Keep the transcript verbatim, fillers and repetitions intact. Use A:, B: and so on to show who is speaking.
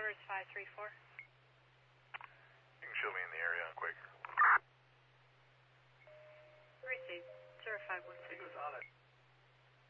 A: Outer is five three four.
B: You can show me in the area on Quaker.
A: Received. zero five one six.
B: He was on it.